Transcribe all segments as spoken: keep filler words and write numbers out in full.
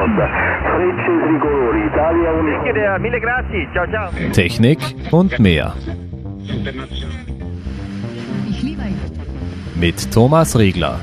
Technik und mehr. Mit Thomas Riegler.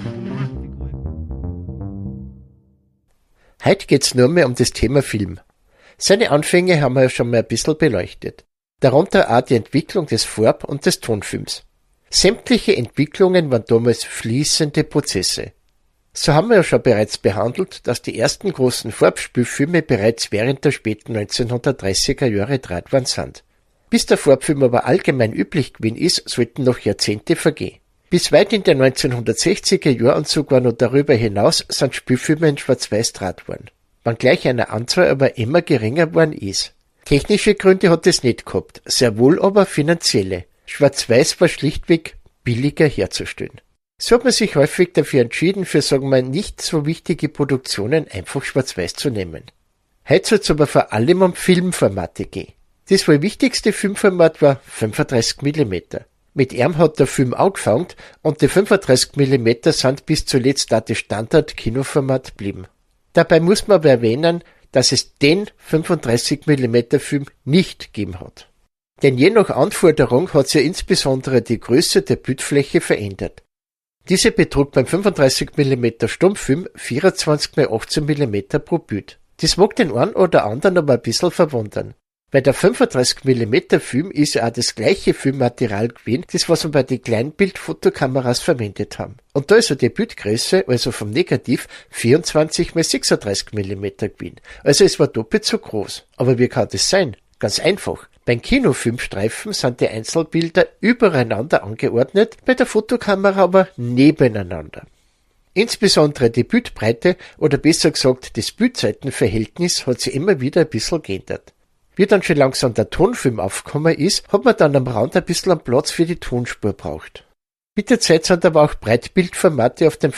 Heute geht's nur mehr um das Thema Film. Seine Anfänge haben wir ja schon mal ein bisschen beleuchtet. Darunter auch die Entwicklung des Farb- und des Tonfilms. Sämtliche Entwicklungen waren damals fließende Prozesse. So haben wir ja schon bereits behandelt, dass die ersten großen Farbspielfilme bereits während der späten neunzehnhundertdreißiger Jahre gedreht worden sind. Bis der Farbfilm aber allgemein üblich gewesen ist, sollten noch Jahrzehnte vergehen. Bis weit in den neunzehnhundertsechziger Jahren und sogar noch darüber hinaus sind Spielfilme in Schwarz-Weiß gedreht worden. Wenngleich eine Anzahl aber immer geringer worden ist. Technische Gründe hat es nicht gehabt, sehr wohl aber finanzielle. Schwarz-Weiß war schlichtweg billiger herzustellen. So hat man sich häufig dafür entschieden, für, sagen wir, nicht so wichtige Produktionen einfach Schwarz-Weiß zu nehmen. Heute soll es aber vor allem um Filmformate gehen. Das wohl wichtigste Filmformat war fünfunddreißig Millimeter. Mit ihm hat der Film angefangen und die fünfunddreißig Millimeter sind bis zuletzt auch das Standard-Kinoformat geblieben. Dabei muss man aber erwähnen, dass es den fünfunddreißig Millimeter Film nicht gegeben hat. Denn je nach Anforderung hat sich ja insbesondere die Größe der Bildfläche verändert. Diese betrug beim fünfunddreißig Millimeter Stummfilm vierundzwanzig mal achtzehn Millimeter pro Bild. Das mag den einen oder anderen aber ein bisschen verwundern. Weil der fünfunddreißig Millimeter Film ist ja auch das gleiche Filmmaterial gewesen, das was wir bei den Kleinbildfotokameras verwendet haben. Und da ist ja die Bildgröße, also vom Negativ, vierundzwanzig mal sechsunddreißig Millimeter gewesen. Also es war doppelt so groß. Aber wie kann das sein? Ganz einfach. Beim Kinofilmstreifen sind die Einzelbilder übereinander angeordnet, bei der Fotokamera aber nebeneinander. Insbesondere die Bildbreite oder besser gesagt das Bildseitenverhältnis hat sich immer wieder ein bisschen geändert. Wie dann schon langsam der Tonfilm aufgekommen ist, hat man dann am Rand ein bisschen an Platz für die Tonspur braucht. Mit der Zeit sind aber auch Breitbildformate auf dem